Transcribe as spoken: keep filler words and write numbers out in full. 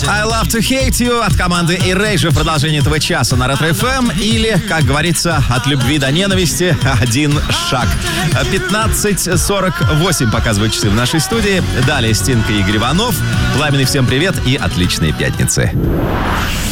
I Love to Hate You от команды Erasure в продолжении этого часа на Ретро эф эм. Или, как говорится, от любви до ненависти один шаг. пятнадцать сорок восемь показывают часы в нашей студии. Далее Стинг и Игорь Иванов. Пламенный, всем привет и отличной пятницы.